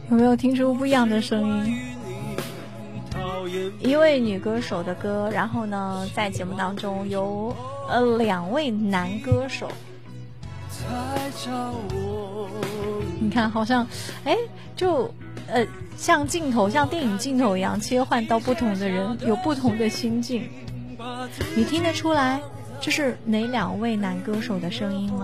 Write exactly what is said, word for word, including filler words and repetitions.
有没有听出不一样的声音？一位女歌手的歌，然后呢，在节目当中有呃两位男歌手。你看，好像哎，就呃像镜头，像电影镜头一样切换到不同的人，有不同的心境。你听得出来这是哪两位男歌手的声音吗？